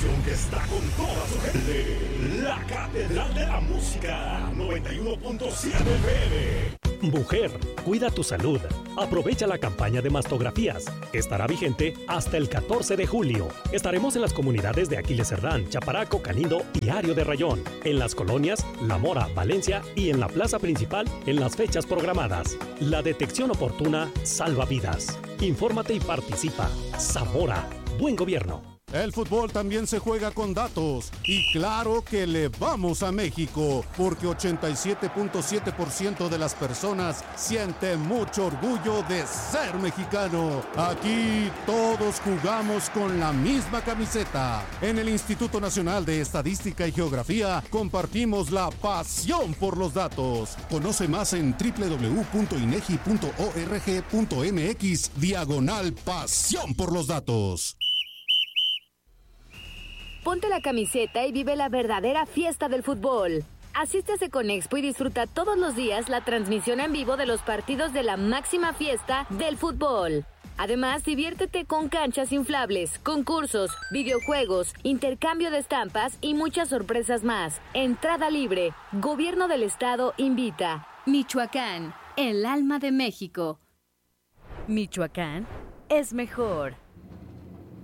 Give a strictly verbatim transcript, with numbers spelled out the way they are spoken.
estación que está con toda su gente. La Catedral de la Música, noventa y uno punto siete F M. Mujer, cuida tu salud. Aprovecha la campaña de mastografías, que estará vigente hasta el catorce de julio. Estaremos en las comunidades de Aquiles Cerdán, Chaparaco, Canindo y Ario de Rayón, en las colonias La Mora, Valencia y en la plaza principal en las fechas programadas. La detección oportuna salva vidas. Infórmate y participa. Zamora, buen gobierno. El fútbol también se juega con datos y claro que le vamos a México porque ochenta y siete punto siete por ciento de las personas siente mucho orgullo de ser mexicano. Aquí todos jugamos con la misma camiseta. En el Instituto Nacional de Estadística y Geografía compartimos la pasión por los datos. Conoce más en doble u doble u doble u punto inegi punto org punto mx diagonal pasión por los datos. Ponte la camiseta y vive la verdadera fiesta del fútbol. Asiste a Seconexpo y disfruta todos los días la transmisión en vivo de los partidos de la máxima fiesta del fútbol. Además, diviértete con canchas inflables, concursos, videojuegos, intercambio de estampas y muchas sorpresas más. Entrada libre. Gobierno del Estado invita. Michoacán, el alma de México. Michoacán es mejor.